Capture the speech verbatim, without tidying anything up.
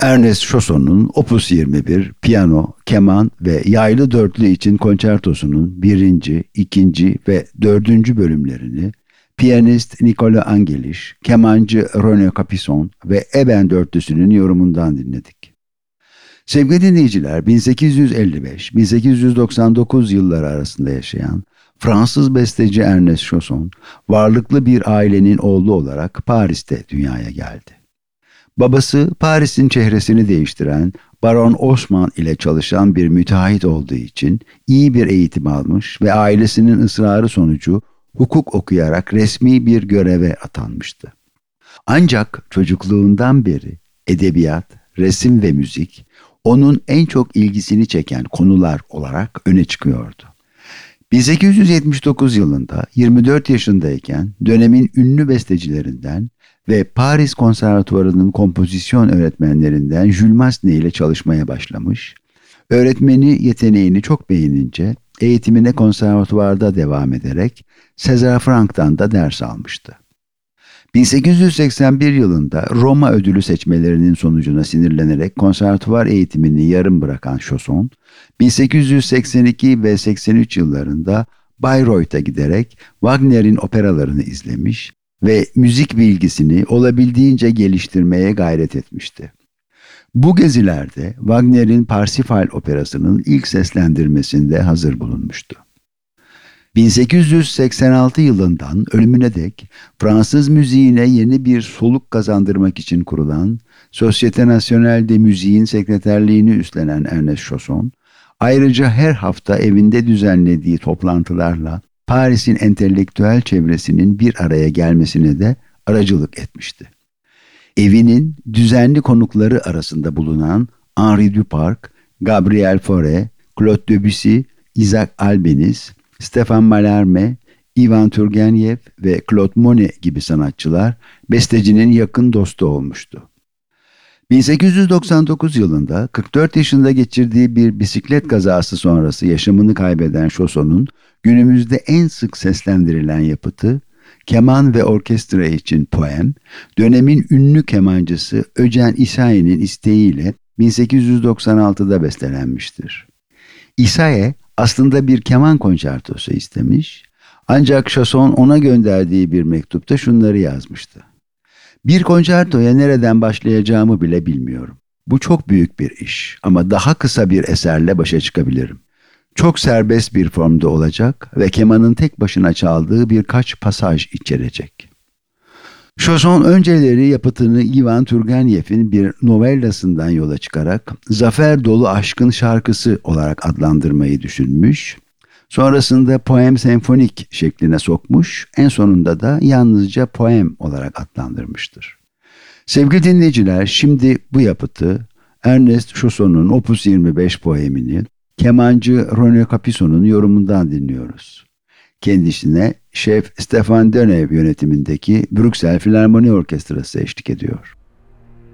Ernest Chausson'un Opus yirmi bir piyano, keman ve yaylı dörtlü için konçertosunun birinci, ikinci ve dördüncü bölümlerini piyanist Nicola Angeliş, kemancı René Capisson ve Eben dörtlüsünün yorumundan dinledik. Sevgili dinleyiciler, bin sekiz yüz elli beş - bin sekiz yüz doksan dokuz yılları arasında yaşayan Fransız besteci Ernest Chausson, varlıklı bir ailenin oğlu olarak Paris'te dünyaya geldi. Babası Paris'in çehresini değiştiren Baron Osman ile çalışan bir müteahhit olduğu için iyi bir eğitim almış ve ailesinin ısrarı sonucu hukuk okuyarak resmi bir göreve atanmıştı. Ancak çocukluğundan beri edebiyat, resim ve müzik onun en çok ilgisini çeken konular olarak öne çıkıyordu. bin sekiz yüz yetmiş dokuz yılında yirmi dört yaşındayken dönemin ünlü bestecilerinden ve Paris Konservatuvarı'nın kompozisyon öğretmenlerinden Jules Massenet ile çalışmaya başlamış, öğretmeni yeteneğini çok beğenince eğitimine konservatuvarda devam ederek César Franck'tan da ders almıştı. bin sekiz yüz seksen bir yılında Roma ödülü seçmelerinin sonucuna sinirlenerek konservatuvar eğitimini yarım bırakan Chausson, bin sekiz yüz seksen iki ve seksen üç yıllarında Bayreuth'a giderek Wagner'in operalarını izlemiş ve müzik bilgisini olabildiğince geliştirmeye gayret etmişti. Bu gezilerde Wagner'in Parsifal operasının ilk seslendirmesinde hazır bulunmuştu. bin sekiz yüz seksen altı yılından ölümüne dek Fransız müziğine yeni bir soluk kazandırmak için kurulan Société Nationale de Musique'in sekreterliğini üstlenen Ernest Chausson, ayrıca her hafta evinde düzenlediği toplantılarla Paris'in entelektüel çevresinin bir araya gelmesine de aracılık etmişti. Evinin düzenli konukları arasında bulunan Henri Duparc, Gabriel Fauré, Claude Debussy, Isaac Albéniz, Stéphane Mallarmé, Ivan Turgenev ve Claude Monet gibi sanatçılar bestecinin yakın dostu olmuştu. bin sekiz yüz doksan dokuz yılında kırk dört yaşında geçirdiği bir bisiklet kazası sonrası yaşamını kaybeden Chausson'un günümüzde en sık seslendirilen yapıtı, keman ve orkestra için poem, dönemin ünlü kemancısı Öcen İsaye'nin isteğiyle bin sekiz yüz doksan altıda bestelenmiştir. İsaye aslında bir keman konçertosu istemiş, ancak Chausson ona gönderdiği bir mektupta şunları yazmıştı. Bir konçertoya nereden başlayacağımı bile bilmiyorum. Bu çok büyük bir iş ama daha kısa bir eserle başa çıkabilirim. Çok serbest bir formda olacak ve kemanın tek başına çaldığı birkaç pasaj içerecek. Chausson önceleri yapıtını Ivan Turgenev'in bir novellasından yola çıkarak Zafer Dolu Aşkın Şarkısı olarak adlandırmayı düşünmüş, sonrasında poem senfonik şekline sokmuş, en sonunda da yalnızca poem olarak adlandırmıştır. Sevgili dinleyiciler, şimdi bu yapıtı Ernest Chausson'un Opus yirmi beş poemini kemancı René Capisson'un yorumundan dinliyoruz. Kendisine şef Stéphane Deneuve yönetimindeki Brüksel Filarmoni Orkestrası eşlik ediyor.